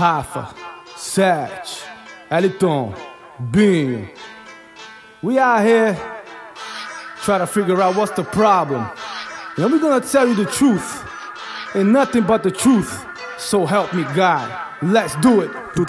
Rafa, Seth, Eliton, Bean. We out here trying to figure out what's the problem. And we're gonna tell you the truth, and nothing but the truth. So help me God. Let's do it. Tú